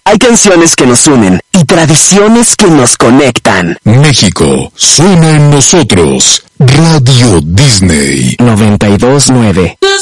Hay canciones que nos unen y tradiciones que nos conectan. México suena en nosotros. Radio Disney 92.9.